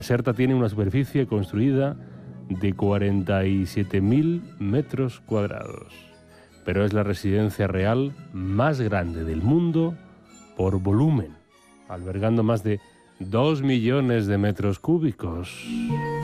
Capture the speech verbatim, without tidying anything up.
Caserta tiene una superficie construida de cuarenta y siete mil metros cuadrados, pero es la residencia real más grande del mundo por volumen, albergando más de dos millones de metros cúbicos.